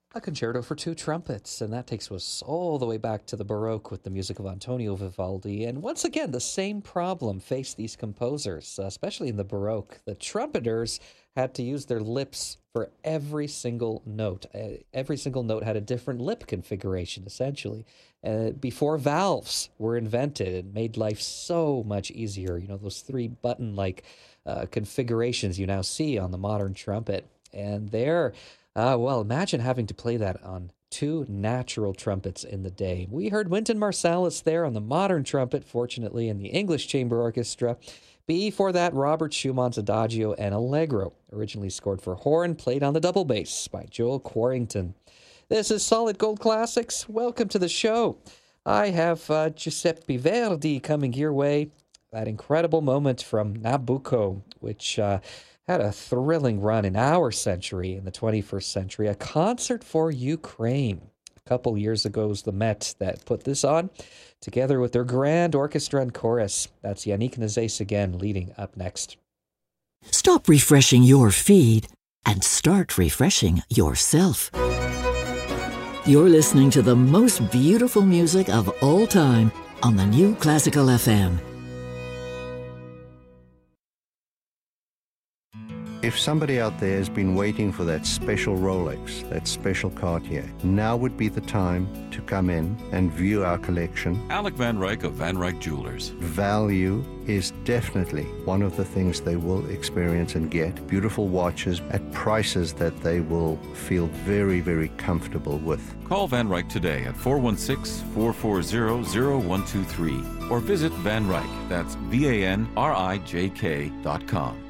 A concerto for two trumpets, and that takes us all the way back to the Baroque with the music of Antonio Vivaldi. And once again, the same problem faced these composers, especially in the Baroque. The trumpeters had to use their lips for every single note. Every single note had a different lip configuration, essentially. Before valves were invented, it made life so much easier. You know, those three button-like configurations you now see on the modern trumpet. And well, imagine having to play that on two natural trumpets in the day. We heard Wynton Marsalis there on the modern trumpet, fortunately, in the English Chamber Orchestra. Before that, Robert Schumann's Adagio and Allegro, originally scored for horn, played on the double bass by Joel Quarrington. This is Solid Gold Classics. Welcome to the show. I have Giuseppe Verdi coming your way. That incredible moment from Nabucco, which had a thrilling run in our century, in the 21st century, a concert for Ukraine. A couple years ago, it was the Met that put this on, together with their grand orchestra and chorus. That's Yannick Nazais again, leading up next. Stop refreshing your feed and start refreshing yourself. You're listening to the most beautiful music of all time on the New Classical FM. If somebody out there has been waiting for that special Rolex, that special Cartier, now would be the time to come in and view our collection. Alec Van Ryk of Van Ryk Jewelers. Value is definitely one of the things they will experience and get. Beautiful watches at prices that they will feel very, very comfortable with. Call Van Ryk today at 416-440-0123 or visit Van Ryk. That's VANRIJK.com.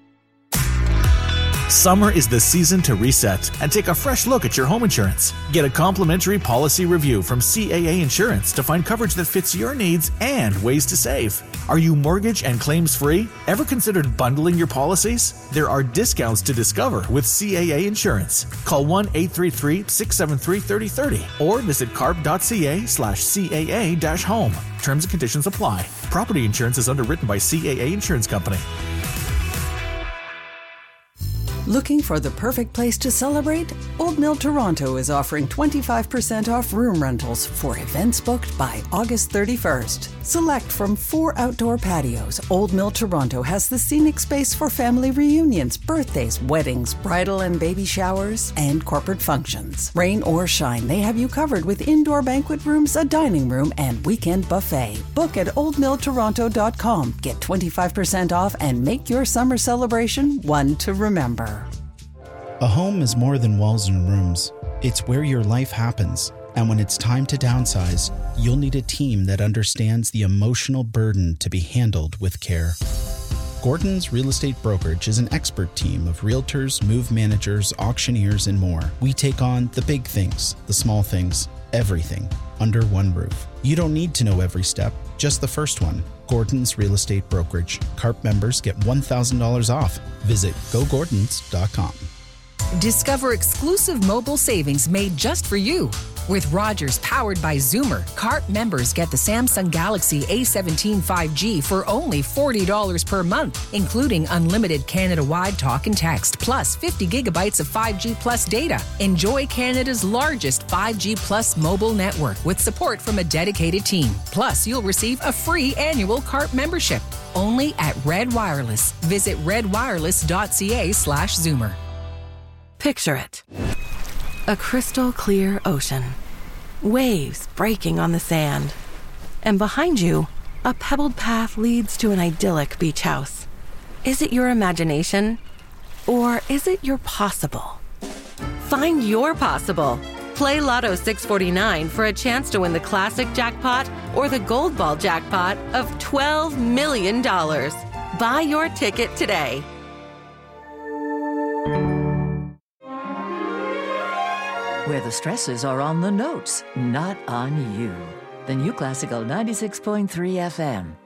Summer is the season to reset and take a fresh look at your home insurance. Get a complimentary policy review from CAA Insurance to find coverage that fits your needs and ways to save. Are you mortgage and claims free? Ever considered bundling your policies? There are discounts to discover with CAA Insurance. Call 1-833-673-3030 or visit carp.ca/CAA-home. Terms and conditions apply. Property insurance is underwritten by CAA Insurance Company. Looking for the perfect place to celebrate? Old Mill Toronto is offering 25% off room rentals for events booked by August 31st. Select from 4 outdoor patios. Old Mill Toronto has the scenic space for family reunions, birthdays, weddings, bridal and baby showers, and corporate functions. Rain or shine, they have you covered with indoor banquet rooms, a dining room, and weekend buffet. Book at oldmilltoronto.com. Get 25% off and make your summer celebration one to remember. A home is more than walls and rooms. It's where your life happens. And when it's time to downsize, you'll need a team that understands the emotional burden to be handled with care. Gordon's Real Estate Brokerage is an expert team of realtors, move managers, auctioneers, and more. We take on the big things, the small things, everything under one roof. You don't need to know every step, just the first one. Gordon's Real Estate Brokerage. CARP members get $1,000 off. Visit gogordons.com. Discover exclusive mobile savings made just for you. With Rogers powered by Zoomer, CARP members get the Samsung Galaxy A17 5G for only $40 per month, including unlimited Canada-wide talk and text, plus 50 gigabytes of 5G plus data. Enjoy Canada's largest 5G plus mobile network with support from a dedicated team. Plus, you'll receive a free annual CARP membership. Only at Red Wireless. Visit redwireless.ca/Zoomer. Picture it. A crystal clear ocean. Waves breaking on the sand. And behind you, a pebbled path leads to an idyllic beach house. Is it your imagination? Or is it your possible? Find your possible. Play Lotto 649 for a chance to win the classic jackpot or the gold ball jackpot of $12 million. Buy your ticket today. Where the stresses are on the notes, not on you. The New Classical 96.3 FM.